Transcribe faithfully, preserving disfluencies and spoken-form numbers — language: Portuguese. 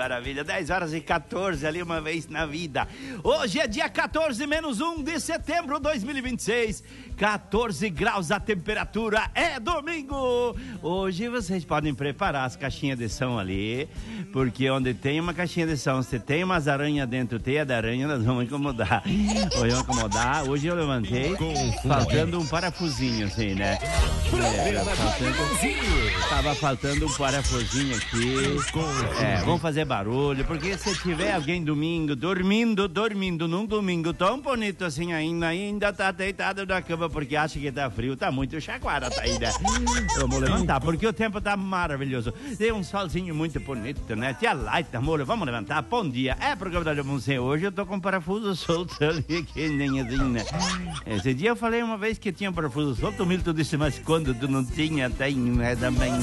maravilha. dez horas e quatorze ali uma vez na vida. Hoje é dia quatorze menos um de setembro de dois mil e vinte e seis. quatorze graus a temperatura, é domingo. Hoje vocês podem preparar as caixinhas de som ali, porque onde tem uma caixinha de som, se tem umas aranhas dentro, teia da aranha, nós vamos incomodar. Hoje vamos incomodar. Hoje eu levantei faltando um parafusinho assim, né? É, faltando, tava faltando um parafusinho aqui. É, vamos fazer barulho, porque se tiver alguém domingo dormindo, dormindo num domingo tão bonito assim ainda, ainda tá deitado na cama porque acha que tá frio, tá muito chacoalha, tá aí, né? Vamos levantar, porque o tempo tá maravilhoso. Tem um solzinho muito bonito, né? Tia Light, amor, vamos levantar. Bom dia. É programa da Jamunce. Hoje eu tô com parafuso solto ali, que nem assim, né? Esse dia eu falei uma vez que tinha parafuso solto, o Milton disse, mas quando tu não tinha, tem, né? Também.